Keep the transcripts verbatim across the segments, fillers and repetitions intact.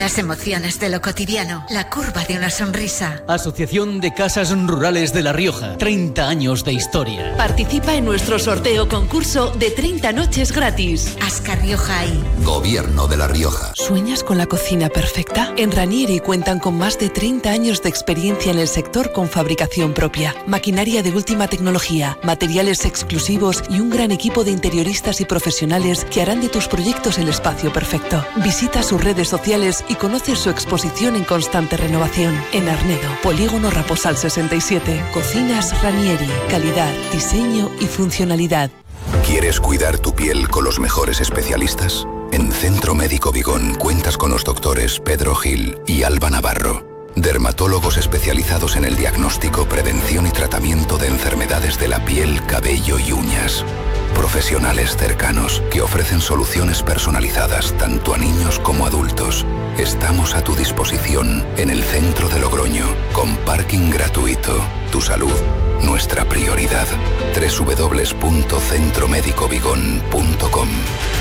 Las emociones de lo cotidiano, la curva de una sonrisa. Asociación de Casas Rurales de La Rioja, treinta años de historia. Participa en nuestro sorteo concurso de treinta noches gratis. Ascar Rioja y Gobierno de La Rioja. ¿Sueñas con la cocina perfecta? En Ranieri cuentan con más de treinta años de experiencia en el sector con fabricación propia, maquinaria de última tecnología, materiales exclusivos y un gran equipo de interioristas y profesionales que harán de tus proyectos el espacio perfecto. Visita sus redes sociales y conoce su exposición en constante renovación. En Arnedo, Polígono Raposal sesenta y siete. Cocinas Ranieri. Calidad, diseño y funcionalidad. ¿Quieres cuidar tu piel con los mejores especialistas? En Centro Médico Vigón cuentas con los doctores Pedro Gil y Alba Navarro. Dermatólogos especializados en el diagnóstico, prevención y tratamiento de enfermedades de la piel, cabello y uñas. Profesionales cercanos que ofrecen soluciones personalizadas tanto a niños como a adultos. Estamos a tu disposición en el centro de Logroño, con parking gratuito. Tu salud, nuestra prioridad. doble u doble u doble u punto centro médico vigón punto com.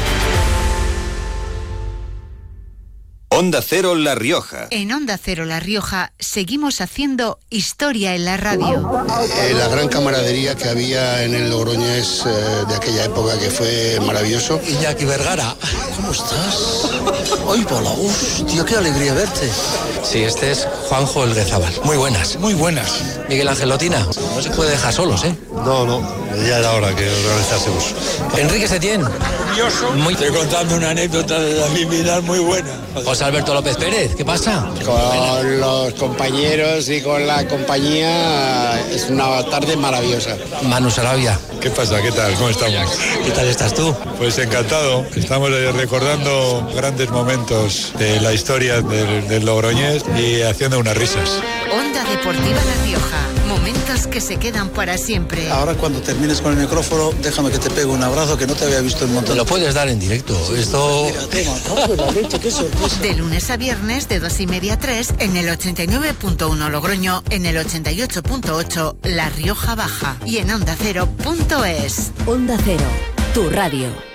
Onda Cero La Rioja. En Onda Cero La Rioja seguimos haciendo historia en la radio. Eh, la gran camaradería que había en el Logroñés eh, de aquella época que fue maravilloso. Iñaki Vergara, ¿cómo estás? ¡Ay, Pola! ¡Hostia, qué alegría verte! Sí, este es Juanjo Elguezábal. Muy buenas. Muy buenas. Miguel Ángel Lotina, no se puede dejar solos, ¿eh? No, no, ya era hora que organizásemos. Enrique Setién. Muy... Estoy contando una anécdota de David Vidal muy buena. José Alberto López Pérez, ¿qué pasa? Con los compañeros y con la compañía es una tarde maravillosa. Manu Sarabia. ¿Qué pasa? ¿Qué tal? ¿Cómo estamos? ¿Qué tal estás tú? Pues encantado. Estamos recordando grandes momentos de la historia del, del Logroñés y haciendo unas risas. Onda Deportiva La Rioja. Momentos que se quedan para siempre. Ahora cuando termines con el micrófono, déjame que te pegue un abrazo que no te había visto en un montón. Lo puedes dar en directo. Sí, esto... Mira, toma, la leche, qué sorpresa. De lunes a viernes, de dos y media a tres, en el ochenta y nueve punto uno Logroño, en el ochenta y ocho punto ocho La Rioja Baja y en onda cero punto es. Onda Cero, tu radio.